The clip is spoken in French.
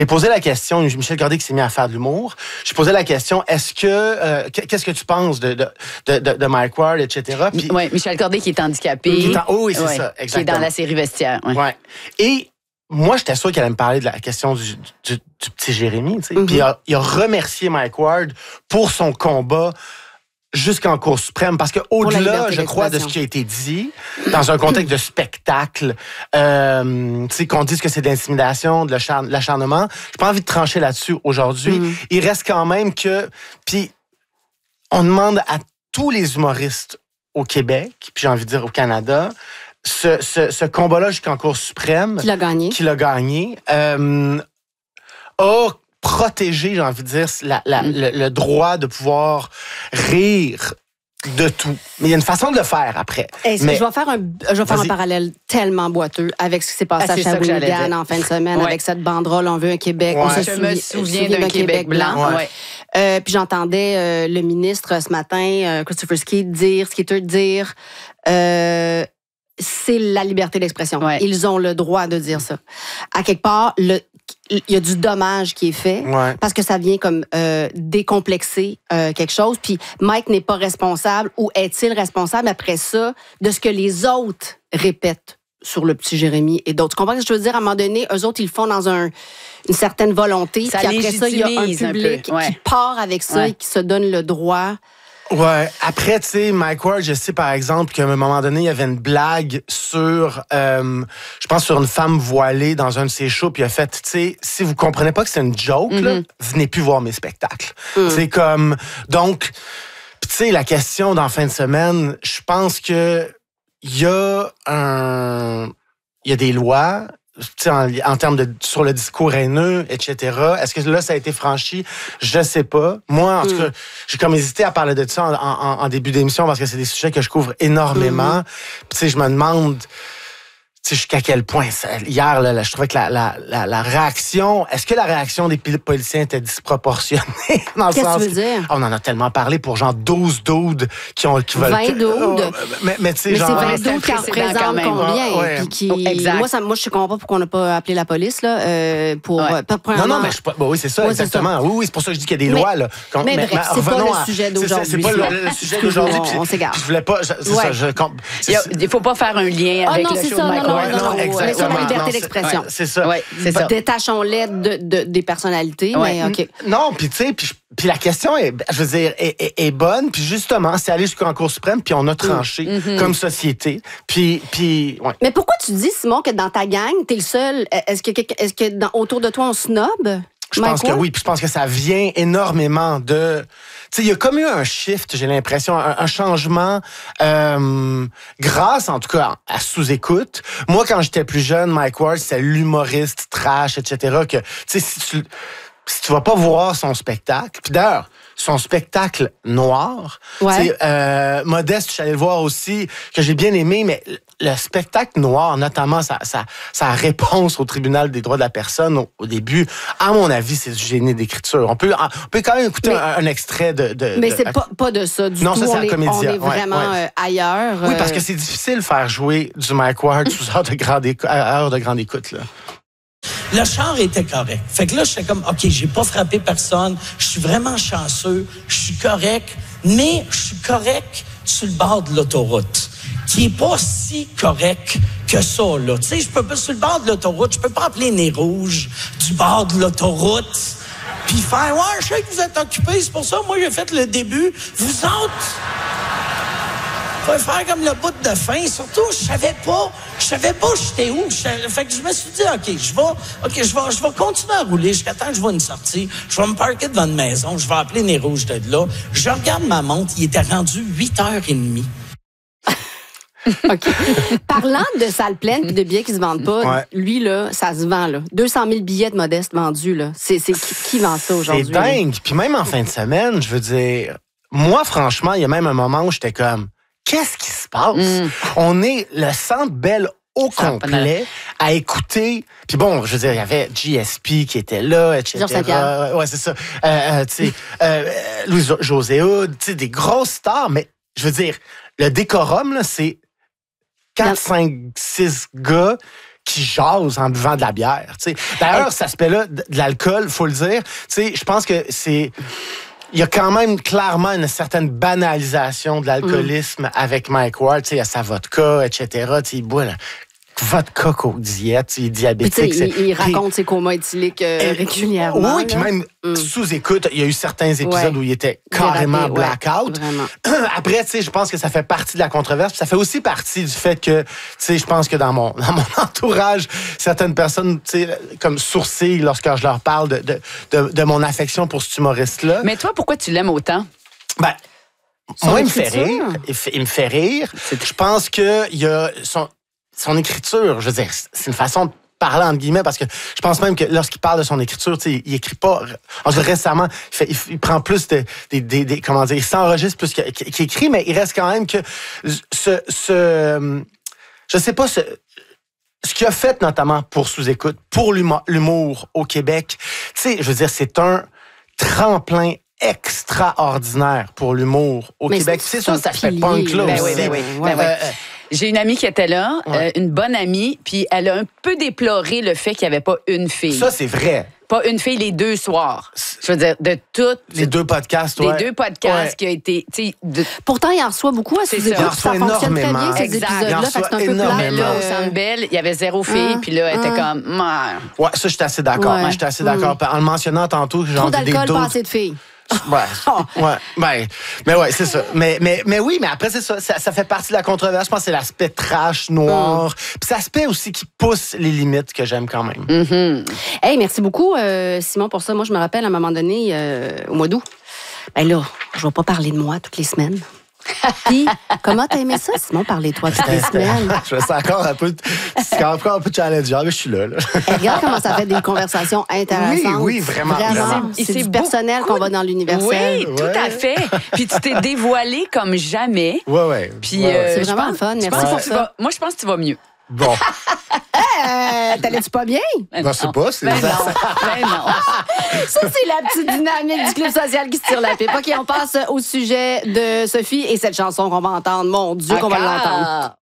J'ai posé la question, Michel Cordier qui s'est mis à faire de l'humour, j'ai posé la question, qu'est-ce que tu penses de Mike Ward, etc. Oui, Michel Cordier qui est handicapé. Oui, c'est ça, exactement. Qui est dans la série Vestiaire. Ouais. Et moi, j'étais sûr qu'elle allait me parler de la question du petit Jérémy. Tu sais. Puis il a remercié Mike Ward pour son combat jusqu'en Cour suprême, parce que au-delà, je crois, de ce qui a été dit, dans un contexte de spectacle, tu sais, qu'on dise que c'est d'intimidation, de l'acharnement, j'ai pas envie de trancher là-dessus aujourd'hui. Il reste quand même que... Puis, on demande à tous les humoristes au Québec, puis j'ai envie de dire au Canada, ce combat-là jusqu'en Cour suprême... Qui l'a gagné. A protéger, j'ai envie de dire, le droit de pouvoir rire de tout. Mais il y a une façon de le faire après. Je vais faire un parallèle tellement boiteux avec ce qui s'est passé à Shawinigan en fin de semaine, avec cette banderole « On veut un Québec ». Je me souviens d'un Québec blanc. Puis j'entendais le ministre ce matin, Christopher Skeeter, dire... c'est la liberté d'expression. Ils ont le droit de dire ça. À quelque part, il y a du dommage qui est fait parce que ça vient comme décomplexer quelque chose. Puis Mike n'est pas responsable, ou est-il responsable après ça de ce que les autres répètent sur le petit Jérémy et d'autres? Tu comprends ce que je veux dire? À un moment donné, eux autres, ils le font dans une certaine volonté. Puis après ça, il y a un public qui part avec ça et qui se donne le droit... Ouais. Après, tu sais, Mike Ward, je sais par exemple qu'à un moment donné, il y avait une blague sur, je pense sur une femme voilée dans un de ses shows, puis il a fait, tu sais, si vous comprenez pas que c'est une joke, là, venez plus voir mes spectacles. C'est comme, donc, tu sais, la question dans fin de semaine, je pense que il y a des lois. En termes sur le discours haineux, etc. Est-ce que là, ça a été franchi? Je sais pas. Moi, en tout cas, j'ai comme hésité à parler de ça en début d'émission parce que c'est des sujets que je couvre énormément. Puis, tu sais, je me demande... Tu sais, jusqu'à quel point... Hier, là, je trouvais que la réaction... Est-ce que la réaction des policiers était disproportionnée? Qu'est-ce que tu veux dire? On en a tellement parlé pour genre 12 doudes qui veulent... 20 doudes? Mais tu sais, genre... Mais c'est 20 doudes qui représentent combien? Moi, je comprends pas pourquoi on n'a pas appelé la police, là, Non, mais oui, c'est ça, exactement. Ça. Oui, c'est pour ça que je dis qu'il y a des lois, là. Mais bref, c'est pas le sujet d'aujourd'hui. C'est pas le sujet d'aujourd'hui. On s'égare. Je voulais pas... Il faut pas faire un lien avec le show de Mike Ward. Non, mais sur la liberté d'expression. C'est ça. C'est ça. Détachons-les des personnalités, mais OK. Non, puis tu sais, puis la question est, je veux dire, est bonne, puis justement, c'est aller jusqu'en Cour suprême, puis on a tranché comme société, puis ouais. Mais pourquoi tu dis, Simon, que dans ta gang, t'es le seul? Est-ce que autour de toi, on snob? Je pense que oui, puis je pense que ça vient énormément de... Tu sais, il y a comme eu un shift, j'ai l'impression, un changement grâce, en tout cas, à sous-écoute. Moi, quand j'étais plus jeune, Mike Ward, c'est l'humoriste trash, etc., que, tu sais, si tu vas pas voir son spectacle, puis d'ailleurs, son spectacle noir, Modeste, je suis allé le voir aussi, que j'ai bien aimé, mais le spectacle noir, notamment sa réponse au tribunal des droits de la personne au début, à mon avis, c'est du génie d'écriture. On peut quand même écouter un extrait de... Mais c'est pas de ça du tout. Non, ça, c'est la comédie. On est vraiment ailleurs. Oui, parce que c'est difficile de faire jouer du Mike Ward sous heure de grande écoute, là. Le char était correct. Fait que là, j'étais comme, OK, j'ai pas frappé personne. Je suis vraiment chanceux. Je suis correct. Mais je suis correct sur le bord de l'autoroute, qui est pas si correct que ça, là. Tu sais, je peux pas, sur le bord de l'autoroute, je peux pas appeler Nez Rouge du bord de l'autoroute puis faire, ouais, je sais que vous êtes occupés, c'est pour ça, moi, j'ai fait le début. Vous autres... Faut faire comme le bout de fin. Surtout, je savais pas j'étais où. Fait que je me suis dit, OK, je vais continuer à rouler jusqu'à temps que je vois une sortie. Je vais me parquer devant une maison. Je vais appeler Nez Rouge de là. Je regarde ma montre. Il était rendu 8h30. OK. Parlant de salles pleines et de billets qui se vendent pas, lui, là, ça se vend, là. 200 000 billets de Modeste vendus, là. C'est qui vend ça aujourd'hui? C'est dingue. Puis même en fin de semaine, je veux dire, moi, franchement, il y a même un moment où j'étais comme, qu'est-ce qui se passe? On est le Centre Bell au complet à écouter. Puis bon, je veux dire, il y avait GSP qui était là, etc. Ouais, c'est ça. Tu sais, Louis-José Hood, tu sais, des grosses stars. Mais je veux dire, le décorum, là, c'est 4, 5, 6 gars qui jasent en buvant de la bière. T'sais. D'ailleurs, cet aspect-là de l'alcool, faut le dire, je pense que c'est... Il y a quand même clairement une certaine banalisation de l'alcoolisme avec Mike Ward. Il y a sa vodka, etc. Il boit la vodka Coke Diète, il est diabétique. Il raconte ses comas éthyliques régulièrement. Oui, puis même sous écoute, il y a eu certains épisodes où il était carrément blackout. Après, je pense que ça fait partie de la controverse. Puis ça fait aussi partie du fait que, je pense que dans mon entourage, certaines personnes, comme sourcillent lorsque je leur parle de mon affection pour cet humoriste-là. Mais toi, pourquoi tu l'aimes autant? Ben, moi, il me fait rire. Il me fait rire. Je pense qu'il y a son écriture, je veux dire, c'est une façon de parler entre guillemets, parce que je pense même que lorsqu'il parle de son écriture, il écrit pas. Récemment, il prend plus comment dire, il s'enregistre plus qu'il écrit, mais il reste quand même que je sais pas ce qu'il a fait notamment pour Sous-Écoute, pour l'humour au Québec. Je veux dire, c'est un tremplin extraordinaire pour l'humour au Québec. C'est ça fait punk-là aussi. J'ai une amie qui était là, une bonne amie, puis elle a un peu déploré le fait qu'il n'y avait pas une fille. Ça, c'est vrai. Pas une fille les 2 soirs. Je veux dire, de toutes... Les 2 podcasts, Les 2 podcasts qui ont été... Pourtant, il en reçoit beaucoup à Sous-Écoute. Ça fonctionne très bien, ces épisodes-là. C'est un peu plat. Là, au Centre Bell, il y avait 0 fille, puis là, elle était comme... Ouais, ça, j'étais assez d'accord. J'étais assez d'accord. En le mentionnant tantôt, trop d'alcool, pas assez de filles. Mais ouais, c'est ça. Mais oui, mais après, c'est ça. Ça fait partie de la controverse. Je pense que c'est l'aspect trash, noir. Puis c'est l'aspect aussi qui pousse les limites que j'aime quand même. Hey, merci beaucoup, Simon, pour ça. Moi, je me rappelle à un moment donné, au mois d'août, ben là, je vais pas parler de moi toutes les semaines. Puis, comment t'as aimé ça, Simon, parler de toi toutes les semaines? Je me sens encore un peu challenger, mais je suis là. Regarde comment ça fait des conversations intéressantes. Oui, vraiment. C'est du personnel qu'on va dans l'universel. Oui, tout à fait. Puis tu t'es dévoilé comme jamais. Oui. Puis c'est vraiment le fun. Merci pour ça. Moi, je pense que tu vas mieux. Bon. T'allais-tu pas bien? Ben, c'est pas. C'est non. Ça, c'est la petite dynamique du club social qui se tire la pipe. OK, on passe au sujet de Sophie et cette chanson qu'on va entendre. Mon Dieu, qu'on va l'entendre.